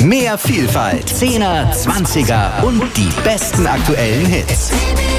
Mehr Vielfalt, 10er, 20er und die besten aktuellen Hits.